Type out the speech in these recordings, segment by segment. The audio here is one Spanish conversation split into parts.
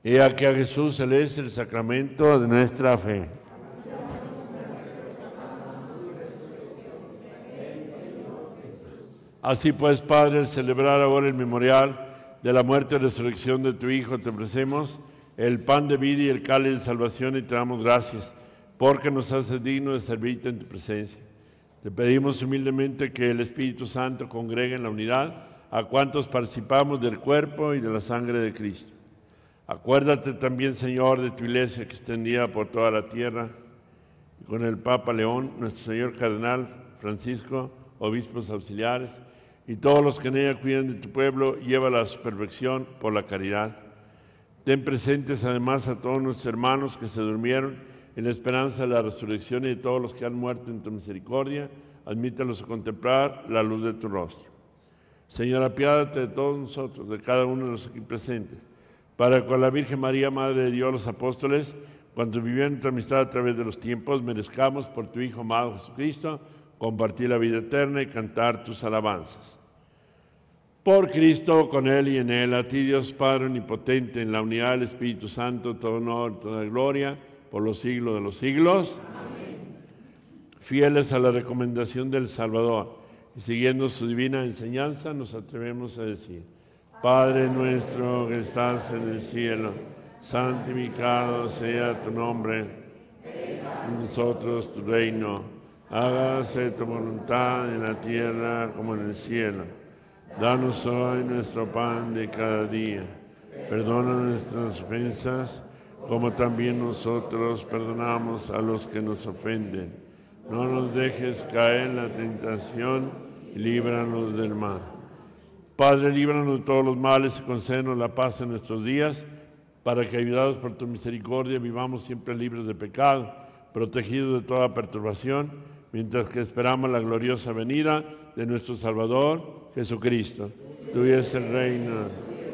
He aquí a Jesús, Él es el sacramento de nuestra fe. Así pues, Padre, al celebrar ahora el memorial de la muerte y resurrección de tu Hijo, te ofrecemos el pan de vida y el cáliz de salvación y te damos gracias, porque nos haces digno de servirte en tu presencia. Te pedimos humildemente que el Espíritu Santo congregue en la unidad a cuantos participamos del cuerpo y de la sangre de Cristo. Acuérdate también, Señor, de tu iglesia que extendida por toda la tierra, y con el Papa León, nuestro Señor Cardenal Francisco, obispos auxiliares, y todos los que en ella cuidan de tu pueblo, llévala a su perfección por la caridad. Ten presentes además a todos nuestros hermanos que se durmieron en la esperanza de la resurrección y de todos los que han muerto en tu misericordia, admítelos a contemplar la luz de tu rostro. Señor, apiádate de todos nosotros, de cada uno de los aquí presentes, para que con la Virgen María, Madre de Dios, los apóstoles, cuando vivieron en tu amistad a través de los tiempos, merezcamos por tu Hijo amado Jesucristo compartir la vida eterna y cantar tus alabanzas. Por Cristo, con Él y en Él, a ti Dios Padre omnipotente, en la unidad del Espíritu Santo, todo honor, toda gloria, por los siglos de los siglos. Amén. Fieles a la recomendación del Salvador y siguiendo su divina enseñanza, nos atrevemos a decir: Padre nuestro que estás en el cielo, santificado sea tu nombre. En nosotros tu reino. Hágase tu voluntad en la tierra como en el cielo. Danos hoy nuestro pan de cada día. Perdona nuestras ofensas, como también nosotros perdonamos a los que nos ofenden. No nos dejes caer en la tentación y líbranos del mal. Padre, líbranos de todos los males y concédenos la paz en nuestros días, para que, ayudados por tu misericordia, vivamos siempre libres de pecado, protegidos de toda perturbación, mientras que esperamos la gloriosa venida de nuestro Salvador, Jesucristo. Tuyo es el reino.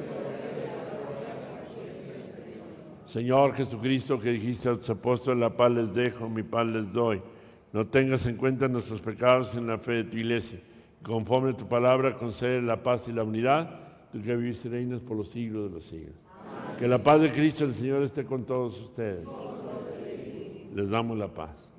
Señor Jesucristo, que dijiste a tus apóstoles: la paz les dejo, mi paz les doy. No tengas en cuenta nuestros pecados en la fe de tu iglesia. Conforme a tu palabra, concede la paz y la unidad, tú que vivís y reinas por los siglos de los siglos. Amén. Que la paz de Cristo el Señor esté con todos ustedes. Les damos la paz.